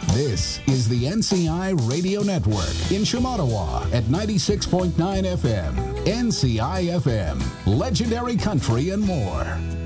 This is the NCI Radio Network in Shamattawa at 96.9 FM. NCI FM, legendary country and more.